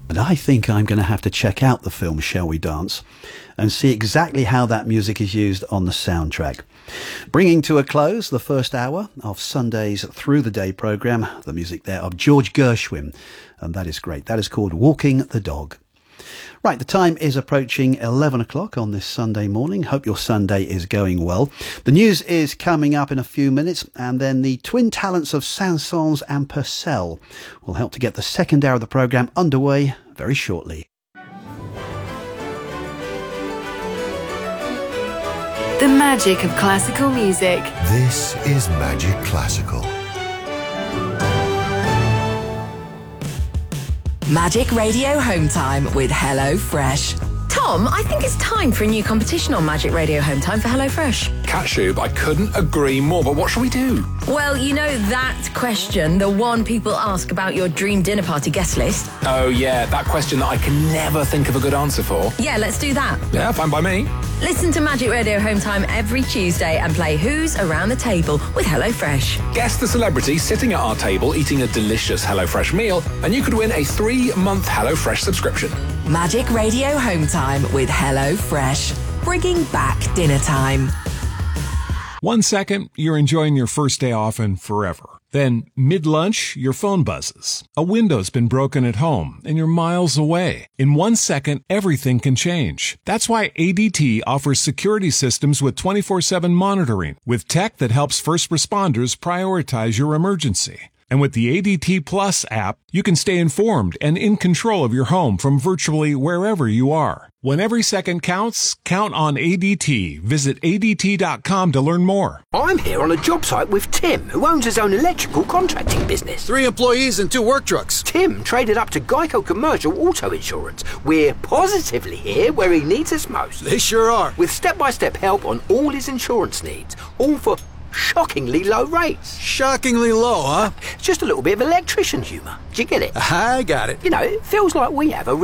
And I think I'm going to have to check out the film Shall We Dance and see exactly how that music is used on the soundtrack. Bringing to a close the first hour of Sunday's Through the Day programme, the music there of George Gershwin, and that is great. That is called Walking the Dog. Right, the time is approaching 11 o'clock on this Sunday morning. Hope your Sunday is going well. The news is coming up in a few minutes, and then the twin talents of Saint-Saëns and Purcell will help to get the second hour of the programme underway very shortly. The magic of classical music. This is Magic Classical. Magic Radio Home Time with HelloFresh. Tom, I think it's time for a new competition on Magic Radio Home Time for HelloFresh. Catshub, I couldn't agree more, but what shall we do? Well, you know that question, the one people ask about your dream dinner party guest list? Oh, yeah, that question that I can never think of a good answer for. Yeah, let's do that. Yeah, fine by me. Listen to Magic Radio Home Time every Tuesday and play Who's Around the Table with HelloFresh. Guess the celebrity sitting at our table eating a delicious HelloFresh meal, and you could win a 3-month HelloFresh subscription. Magic Radio Home Time with HelloFresh. Bringing back dinner time. 1 second, you're enjoying your first day off and forever. Then, mid-lunch, your phone buzzes. A window's been broken at home, and you're miles away. In 1 second, everything can change. That's why ADT offers security systems with 24/7 monitoring, with tech that helps first responders prioritize your emergency. And with the ADT Plus app, you can stay informed and in control of your home from virtually wherever you are. When every second counts, count on ADT. Visit ADT.com to learn more. I'm here on a job site with Tim, who owns his own electrical contracting business. 3 employees and 2 work trucks. Tim traded up to Geico Commercial Auto Insurance. We're positively here where he needs us most. They sure are. With step-by-step help on all his insurance needs, all for shockingly low rates. Shockingly low, huh? Just a little bit of electrician humour. Do you get it? I got it. You know, it feels like we have a